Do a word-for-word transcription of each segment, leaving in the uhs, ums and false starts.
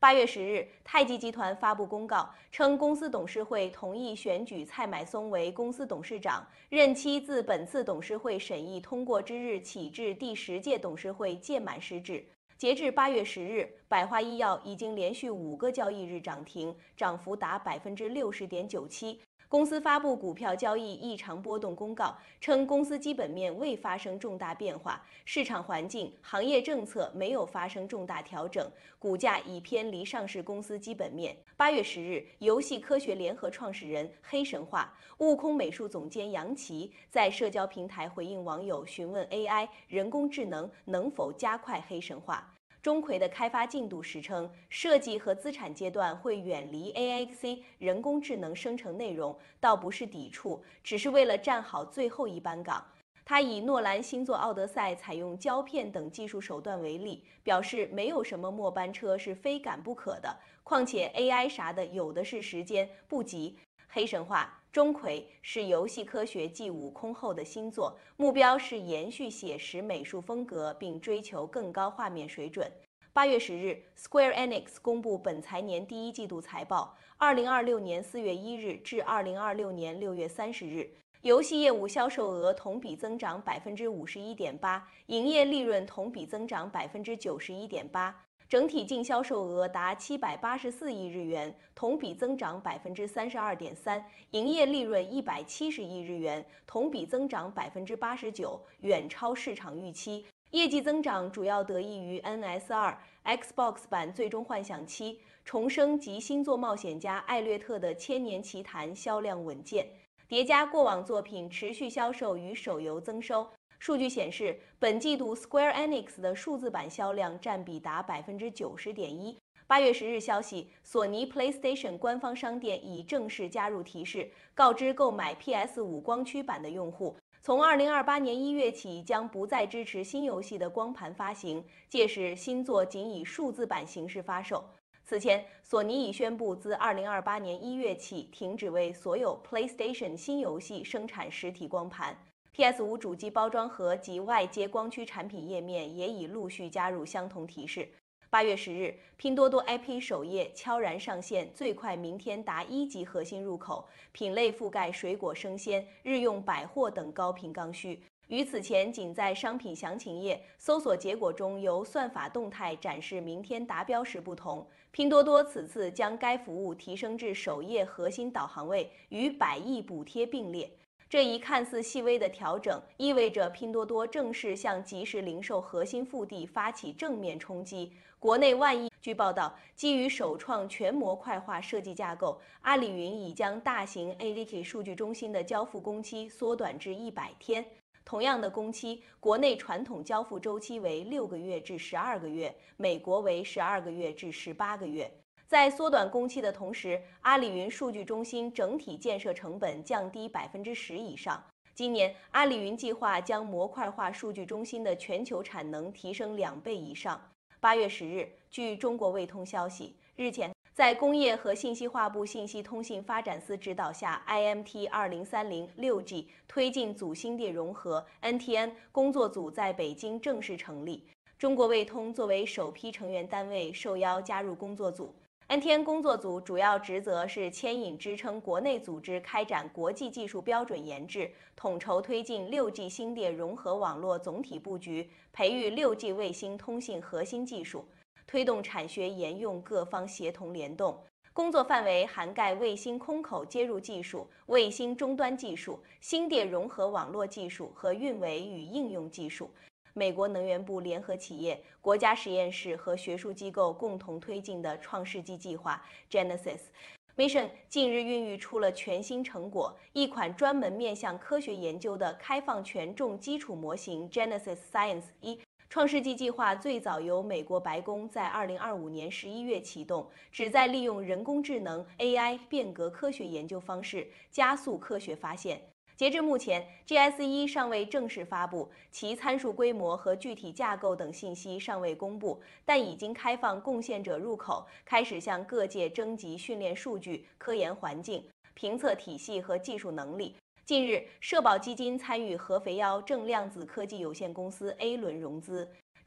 八月十日，太极集团发布公告称，公司董事会同意选举蔡买松为公司董事长，任期自本次董事会审议通过之日起至第十届董事会届满时止。截至八月十日，百花医药已经连续五个交易日涨停，涨幅达百分之六十点九七。公司发布股票交易异常波动公告，称公司基本面未发生重大变化，市场环境、行业政策没有发生重大调整，股价已偏离上市公司基本面。八月十日，游戏科学联合创始人黑神话、悟空美术总监杨奇在社交平台回应网友询问 A I 人工智能能否加快黑神话。钟馗的开发进度时称，设计和资产阶段会远离 A I C 人工智能生成内容，倒不是抵触，只是为了站好最后一班岗。他以诺兰新作《奥德赛》采用胶片等技术手段为例，表示没有什么末班车是非赶不可的，况且 A I 啥的有的是时间，不急。黑神话钟馗是游戏科学继悟空后的新作，目标是延续写实美术风格，并追求更高画面水准。八月十日 ，Square Enix 公布本财年第一季度财报，二零二六年四月一日至二零二六年六月三十日，游戏业务销售额同比增长百分之五十一点八，营业利润同比增长百分之九十一点八。整体净销售额达七百八十四亿日元，同比增长百分之三十二点三，营业利润一百七十亿日元，同比增长百分之八十九，远超市场预期。业绩增长主要得益于 N S 二、Xbox 版最终幻想七、重生及新作冒险家艾略特的千年奇谭销量稳健，叠加过往作品持续销售与手游增收。数据显示，本季度 Square Enix 的数字版销量占比达百分之九十点一。八月十日消息，索尼 PlayStation 官方商店已正式加入提示，告知购买 P S 五 光驱版的用户，从二零二八年一月起将不再支持新游戏的光盘发行，届时新作仅以数字版形式发售。此前，索尼已宣布自二零二八年一月起停止为所有 PlayStation 新游戏生产实体光盘。P S 五 主机包装盒及外接光驱产品页面也已陆续加入相同提示。八月十日，拼多多 I P 首页悄然上线，最快明天达一级核心入口，品类覆盖水果生鲜、日用百货等高频刚需。与此前仅在商品详情页搜索结果中由算法动态展示明天达标时不同，拼多多此次将该服务提升至首页核心导航位，与百亿补贴并列。这一看似细微的调整，意味着拼多多正式向即时零售核心腹地发起正面冲击。国内万亿。据报道，基于首创全模块化设计架构，阿里云已将大型 A D K 数据中心的交付工期缩短至一百天。同样的工期，国内传统交付周期为六个月至十二个月，美国为十二个月至十八个月。在缩短工期的同时，阿里云数据中心整体建设成本降低百分之十以上。今年，阿里云计划将模块化数据中心的全球产能提升两倍以上。八月十日，据中国卫通消息，日前，在工业和信息化部信息通信发展司指导下 ，I M T 二零三零 六 G 推进组星电融合 N T N 工作组在北京正式成立。中国卫通作为首批成员单位，受邀加入工作组。N T N 工作组主要职责是牵引支撑国内组织开展国际技术标准研制，统筹推进 六 G 星电融合网络总体布局，培育 六 G 卫星通信核心技术，推动产学研用各方协同联动。工作范围涵盖卫星空口接入技术、卫星终端技术、星电融合网络技术和运维与应用技术。美国能源部联合企业、国家实验室和学术机构共同推进的创世纪计划 Genesis Mission 近日孕育出了全新成果，一款专门面向科学研究的开放权重基础模型 Genesis Science 一。创世纪计划最早由美国白宫在二零二五年十一月启动，旨在利用人工智能 A I 变革科学研究方式，加速科学发现。截至目前 ，G S 一尚未正式发布，其参数规模和具体架构等信息尚未公布，但已经开放贡献者入口，开始向各界征集训练数据、科研环境、评测体系和技术能力。近日，社保基金参与合肥幺正量子科技有限公司 A 轮融资。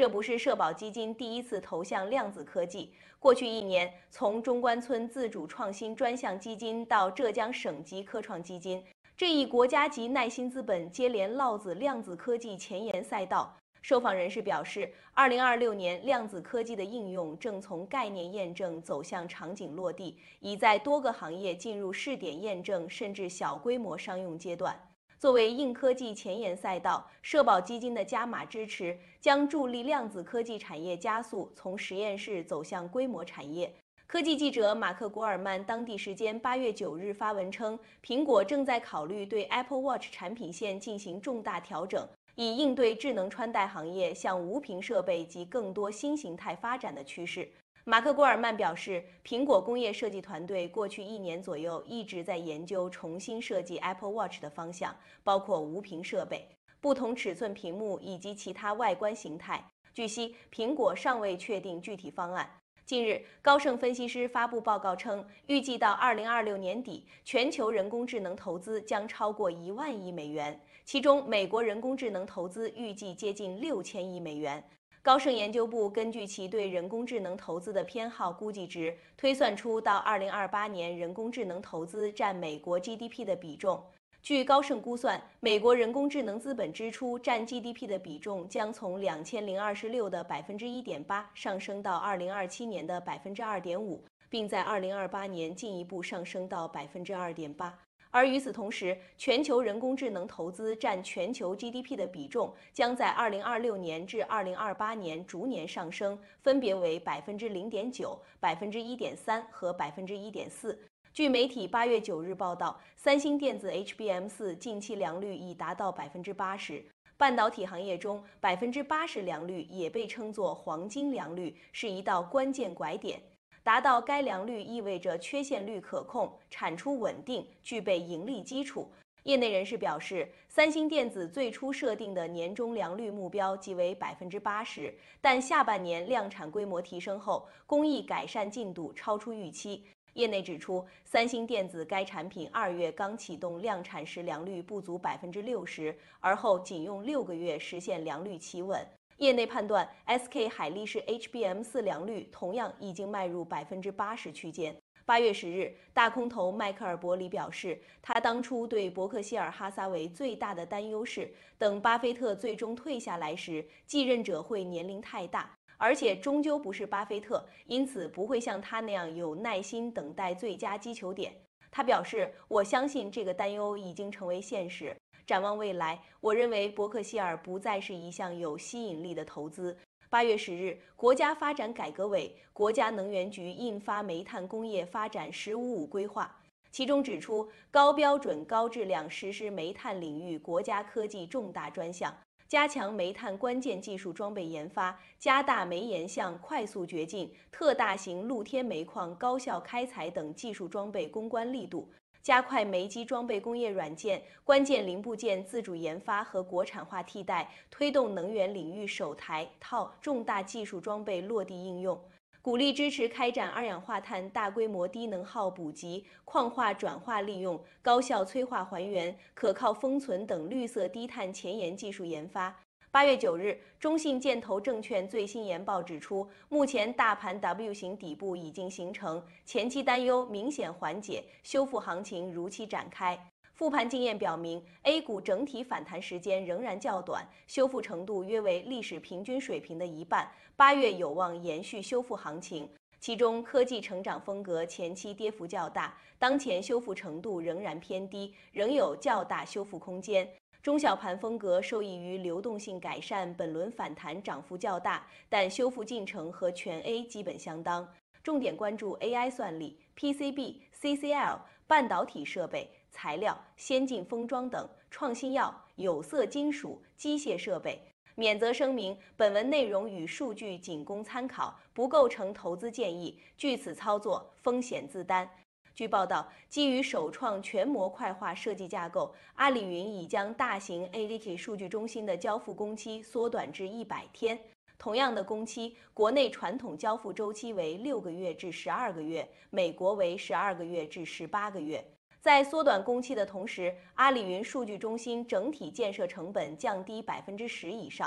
这不是社保基金第一次投向量子科技。过去一年，从中关村自主创新专项基金到浙江省级科创基金，这一国家级耐心资本接连落子量子科技前沿赛道。受访人士表示，二零二六年量子科技的应用正从概念验证走向场景落地，已在多个行业进入试点验证甚至小规模商用阶段。作为硬科技前沿赛道，社保基金的加码支持将助力量子科技产业加速从实验室走向规模产业。科技记者马克·古尔曼当地时间八月九日发文称，苹果正在考虑对 Apple Watch 产品线进行重大调整，以应对智能穿戴行业向无屏设备及更多新形态发展的趋势。马克·古尔曼表示，苹果工业设计团队过去一年左右一直在研究重新设计 Apple Watch 的方向，包括无屏设备、不同尺寸屏幕以及其他外观形态。据悉，苹果尚未确定具体方案。近日，高盛分析师发布报告称，预计到二零二六年底，全球人工智能投资将超过一万亿美元，其中美国人工智能投资预计接近六千亿美元。高盛研究部根据其对人工智能投资的偏好估计值，推算出到二零二八年人工智能投资占美国 G D P 的比重。据高盛估算，美国人工智能资本支出占 G D P 的比重将从两千零二十六的百分之一点八上升到二零二七年的百分之二点五，并在二零二八年进一步上升到百分之二点八。而与此同时，全球人工智能投资占全球 G D P 的比重将在二零二六年至二零二八年逐年上升，分别为百分之零点九、百分之一点三和百分之一点四。据媒体八月九日报道，三星电子 H B M 四近期良率已达到百分之八十。半导体行业中，百分之八十良率也被称作黄金良率，是一道关键拐点。达到该良率意味着缺陷率可控，产出稳定，具备盈利基础。业内人士表示，三星电子最初设定的年终良率目标即为百分之八十，但下半年量产规模提升后，工艺改善进度超出预期。业内指出，三星电子该产品二月刚启动量产时良率不足百分之六十，而后仅用六个月实现良率企稳。业内判断 ，S K 海力士 H B M 四良率同样已经迈入百分之八十区间。八月十日，大空头迈克尔·伯里表示，他当初对伯克希尔哈撒韦最大的担忧是，等巴菲特最终退下来时，继任者会年龄太大，而且终究不是巴菲特，因此不会像他那样有耐心等待最佳击球点。他表示，我相信这个担忧已经成为现实。展望未来，我认为伯克希尔不再是一项有吸引力的投资。八月十日，国家发展改革委、国家能源局印发煤炭工业发展“十五五”规划，其中指出，高标准、高质量实施煤炭领域国家科技重大专项，加强煤炭关键技术装备研发，加大煤岩项快速掘进、特大型露天煤矿高效开采等技术装备攻关力度。加快煤机装备工业软件、关键零部件自主研发和国产化替代，推动能源领域首台套重大技术装备落地应用，鼓励支持开展二氧化碳大规模低能耗补给、矿化转化利用、高效催化还原、可靠封存等绿色低碳前沿技术研发。八月九日，中信建投证券最新研报指出，目前大盘 W 型底部已经形成，前期担忧明显缓解，修复行情如期展开。复盘经验表明 ，A 股整体反弹时间仍然较短，修复程度约为历史平均水平的一半，八月有望延续修复行情。其中，科技成长风格前期跌幅较大，当前修复程度仍然偏低，仍有较大修复空间。中小盘风格受益于流动性改善，本轮反弹涨幅较大，但修复进程和全 A 基本相当。重点关注 A I 算力、P C B、C C L、半导体设备、材料、先进封装等，创新药、有色金属、机械设备。免责声明：本文内容与数据仅供参考，不构成投资建议，据此操作风险自担。据报道，基于首创全模块化设计架构，阿里云已将大型 A L K 数据中心的交付工期缩短至一百天。同样的工期，国内传统交付周期为六个月至十二个月，美国为十二个月至十八个月。在缩短工期的同时，阿里云数据中心整体建设成本降低百分之十以上。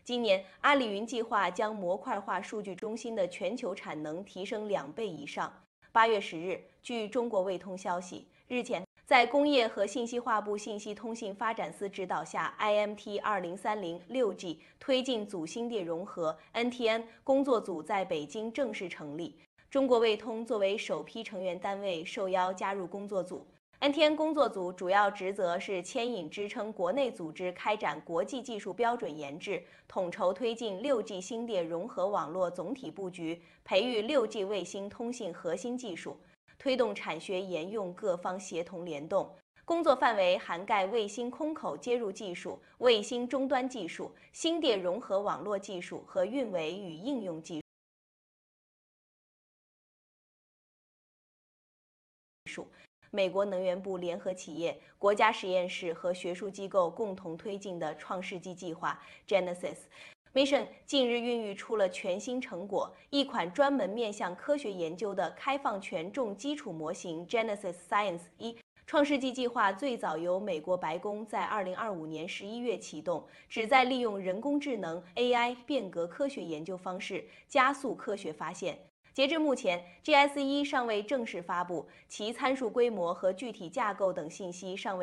今年，阿里云计划将模块化数据中心的全球产能提升两倍以上。八月十日，据中国卫通消息，日前，在工业和信息化部信息通信发展司指导下 ，I M T 二零三零六 G 推进组星电融合 N T N 工作组在北京正式成立。中国卫通作为首批成员单位，受邀加入工作组。N T N 工作组主要职责是牵引支撑国内组织开展国际技术标准研制，统筹推进 六 G 星电融合网络总体布局，培育 六 G 卫星通信核心技术，推动产学研用各方协同联动。工作范围涵盖卫星空口接入技术、卫星终端技术、星电融合网络技术和运维与应用技术。美国能源部联合企业、国家实验室和学术机构共同推进的创世纪计划 Genesis Mission 近日孕育出了全新成果，一款专门面向科学研究的开放权重基础模型 Genesis Science 一。创世纪计划最早由美国白宫在二零二五年十一月启动，旨在利用人工智能 A I 变革科学研究方式，加速科学发现。截至目前 ，G S 一尚未正式发布，其参数规模和具体架构等信息尚未。